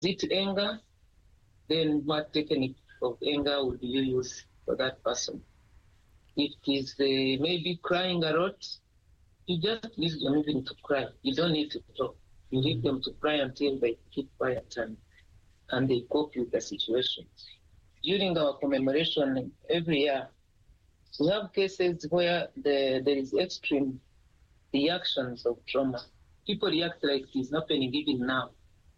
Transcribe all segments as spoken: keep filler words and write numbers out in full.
it anger? Then what technique of anger would you use for that person? If it is uh, maybe crying a lot, you just leave them even to cry. You don't need to talk. You leave them to cry until they keep quiet and, and they cope with the situation. During our commemoration every year, we have cases where the, there is extreme reactions of trauma. People react like it is happening even now.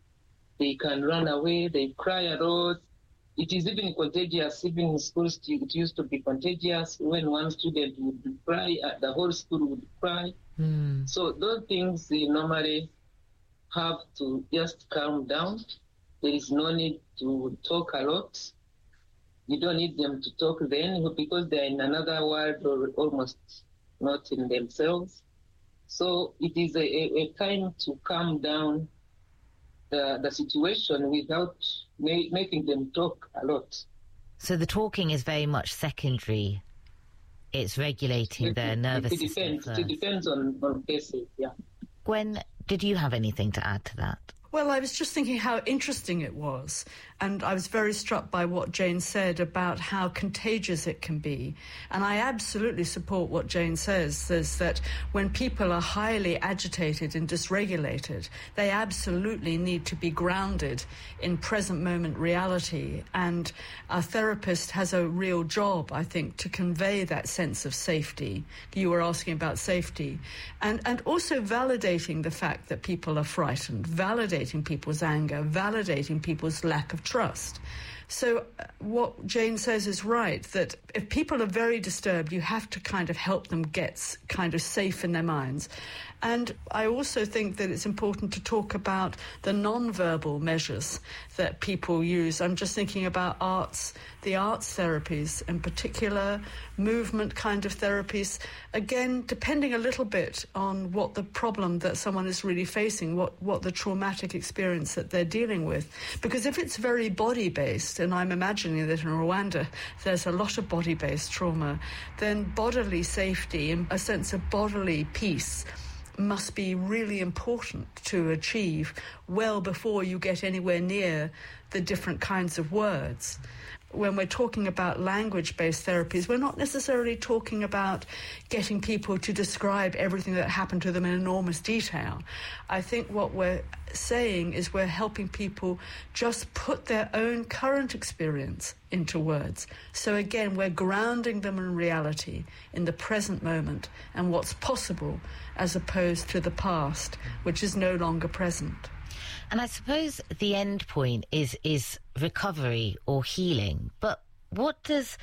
They can run away, they cry a lot. It is even contagious. Even in schools, it used to be contagious. When one student would cry, the whole school would cry. Mm. So those things they normally have to just calm down. There is no need to talk a lot. You don't need them to talk then because they're in another world or almost not in themselves. So it is a, a time to calm down the, the situation without ma- making them talk a lot. So the talking is very much secondary. It's regulating it, their nervous it depends. system. It depends on, on cases, yeah. Gwen, did you have anything to add to that? Well, I was just thinking how interesting it was, and I was very struck by what Jane said about how contagious it can be. And I absolutely support what Jane says, is that when people are highly agitated and dysregulated, they absolutely need to be grounded in present moment reality. And a therapist has a real job, I think, to convey that sense of safety. You were asking about safety. And, and also validating the fact that people are frightened, validating people's anger, validating people's lack of trust. So uh, what Jane says is right, that if people are very disturbed, you have to kind of help them get s- kind of safe in their minds. And I also think that it's important to talk about the non-verbal measures that people use. I'm just thinking about arts, the arts therapies, in particular, movement kind of therapies. Again, depending a little bit on what the problem that someone is really facing, what, what the traumatic experience that they're dealing with. Because if it's very body-based, and I'm imagining that in Rwanda there's a lot of body-based trauma, then bodily safety and a sense of bodily peace must be really important to achieve well before you get anywhere near the different kinds of words. When we're talking about language-based therapies, we're not necessarily talking about getting people to describe everything that happened to them in enormous detail. I think what we're saying is we're helping people just put their own current experience into words. So again, we're grounding them in reality, in the present moment, and what's possible, as opposed to the past, which is no longer present. And I suppose the end point is is recovery or healing. But what does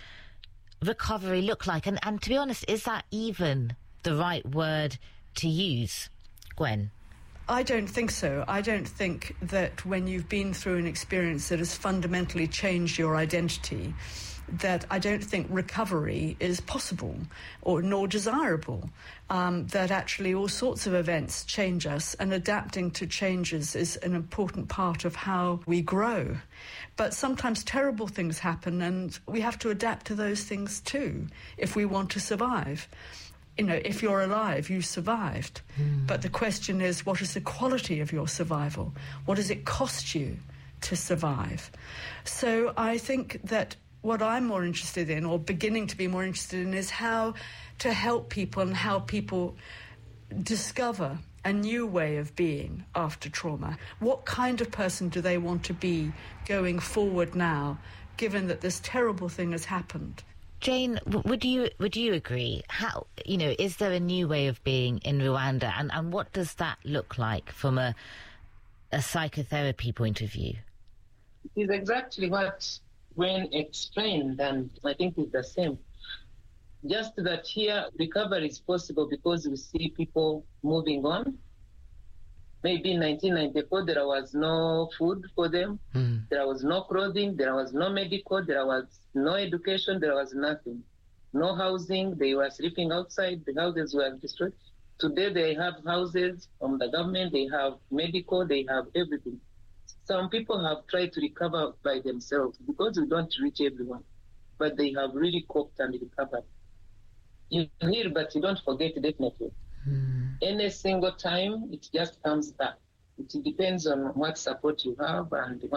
recovery look like? And, and to be honest, is that even the right word to use, Gwen? I don't think so. I don't think that when you've been through an experience that has fundamentally changed your identity, that I don't think recovery is possible or nor desirable, um, that actually all sorts of events change us, and adapting to changes is an important part of how we grow. But sometimes terrible things happen, and we have to adapt to those things too if we want to survive. You know, if you're alive, you survived. Mm. But the question is, what is the quality of your survival? What does it cost you to survive? So I think that what I'm more interested in, or beginning to be more interested in, is how to help people and how people discover a new way of being after trauma. What kind of person do they want to be going forward now, given that this terrible thing has happened? Jane, would you would you agree? How, you know, is there a new way of being in Rwanda, and, and what does that look like from a a psychotherapy point of view? It is exactly what Gwen explained, and I think it's the same. Just that here recovery is possible because we see people moving on. Maybe in nineteen ninety-four there was no food for them, mm. there was no clothing, there was no medical, there was no education, there was nothing. No housing, they were sleeping outside, the houses were destroyed. Today they have houses from the government, they have medical, they have everything. Some people have tried to recover by themselves because we don't reach everyone, but they have really coped and recovered. You hear, but you don't forget definitely. Mm. Any single time, it just comes back. It depends on what support you have and